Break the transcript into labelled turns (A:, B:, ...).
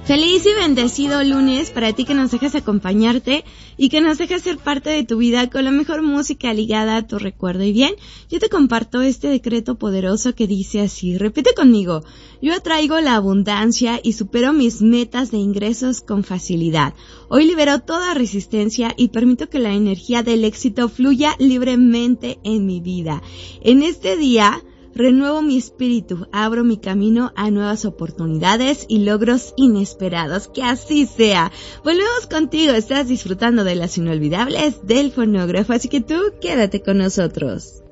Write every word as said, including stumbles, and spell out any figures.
A: Feliz y bendecido lunes para ti que nos dejas acompañarte y que nos dejas ser parte de tu vida con la mejor música ligada a tu recuerdo. Y bien, yo te comparto este decreto poderoso que dice así, repite conmigo: yo atraigo la abundancia y supero mis metas de ingresos con facilidad. Hoy libero toda resistencia y permito que la energía del éxito fluya libremente en mi vida. En este día, renuevo mi espíritu, abro mi camino a nuevas oportunidades y logros inesperados. Que así sea. Volvemos contigo, estás disfrutando de las inolvidables del fonógrafo, así que tú quédate con nosotros.